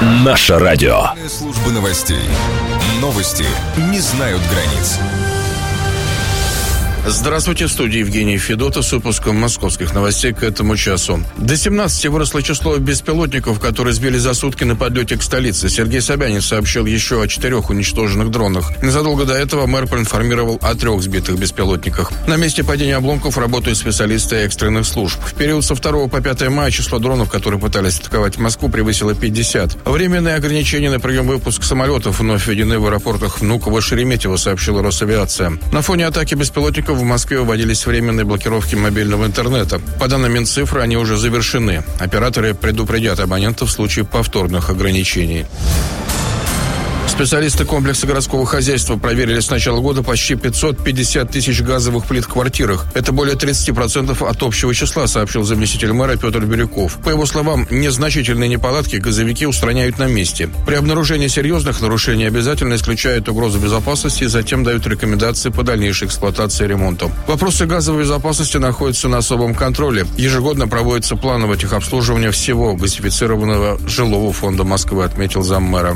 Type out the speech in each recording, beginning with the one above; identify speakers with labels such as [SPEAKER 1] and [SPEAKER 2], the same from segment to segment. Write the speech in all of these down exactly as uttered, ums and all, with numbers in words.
[SPEAKER 1] Наше радио.
[SPEAKER 2] Служба новостей. Новости не знают границ.
[SPEAKER 3] Здравствуйте, в студии Евгений Федотов с выпуском московских новостей к этому часу. До семнадцати выросло число беспилотников, которые сбили за сутки на подлете к столице. Сергей Собянин сообщил еще о четырех уничтоженных дронах. Незадолго до этого мэр проинформировал о трех сбитых беспилотниках. На месте падения обломков работают специалисты экстренных служб. В период со второго по пятое мая число дронов, которые пытались атаковать Москву, превысило пятьдесят. Временные ограничения на прием и выпуск самолетов вновь введены в аэропортах Внуково и Шереметьево, сообщила Росавиация. На фоне атаки беспилотников в Москве вводились временные блокировки мобильного интернета. По данным Минцифры, они уже завершены. Операторы предупредят абонентов в случае повторных ограничений. Специалисты комплекса городского хозяйства проверили с начала года почти пятьсот пятьдесят тысяч газовых плит в квартирах. Это более тридцать процентов от общего числа, сообщил заместитель мэра Петр Бирюков. По его словам, незначительные неполадки газовики устраняют на месте. При обнаружении серьезных нарушений обязательно исключают угрозу безопасности и затем дают рекомендации по дальнейшей эксплуатации и ремонту. Вопросы газовой безопасности находятся на особом контроле. Ежегодно проводится плановое техобслуживание всего газифицированного жилого фонда Москвы, отметил заммэра.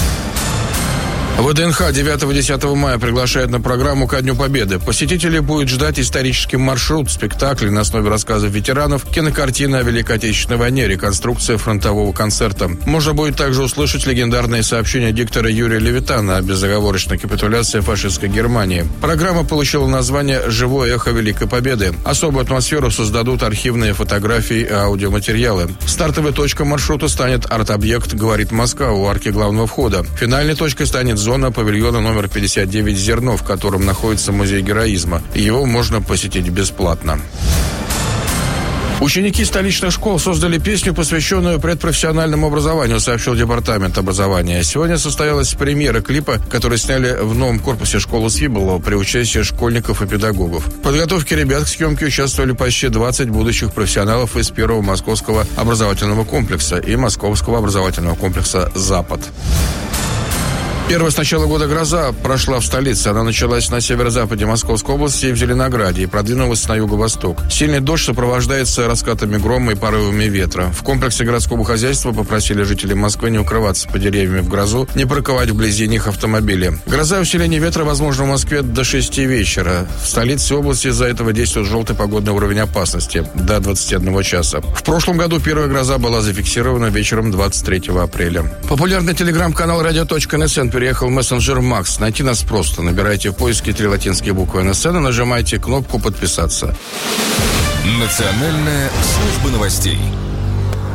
[SPEAKER 3] ВДНХ девятого-десятого мая приглашает на программу ко Дню Победы. Посетителей будет ждать исторический маршрут, спектакли на основе рассказов ветеранов, кинокартина о Великой Отечественной войне, реконструкция фронтового концерта. Можно будет также услышать легендарные сообщения диктора Юрия Левитана о безоговорочной капитуляции фашистской Германии. Программа получила название «Живое эхо Великой Победы». Особую атмосферу создадут архивные фотографии и аудиоматериалы. Стартовой точкой маршрута станет арт-объект «Говорит Москва» у арки главного входа. Финальной точкой станет зона павильона номер пятьдесят девять «Зерно», в котором находится музей героизма. Его можно посетить бесплатно. Ученики столичных школ создали песню, посвященную предпрофессиональному образованию, сообщил департамент образования. Сегодня состоялась премьера клипа, который сняли в новом корпусе школы Свиболова при участии школьников и педагогов. В подготовке ребят к съемке участвовали почти двадцать будущих профессионалов из первого московского образовательного комплекса и московского образовательного комплекса «Запад». Первая с начала года гроза прошла в столице. Она началась на северо-западе Московской области и в Зеленограде и продвинулась на юго-восток. Сильный дождь сопровождается раскатами грома и порывами ветра. В комплексе городского хозяйства попросили жителей Москвы не укрываться под деревьями в грозу, не парковать вблизи них автомобили. Гроза и усиление ветра возможно в Москве до шести вечера. В столице области из-за этого действует желтый погодный уровень опасности до двадцати одного часа. В прошлом году первая гроза была зафиксирована вечером двадцать третьего апреля. Популярный телеграм-канал радио.нсн переехал в мессенджер Макс. Найти нас просто. Набирайте в поиске три латинские буквы эн эс эн и нажимайте кнопку «Подписаться».
[SPEAKER 2] Национальная служба новостей.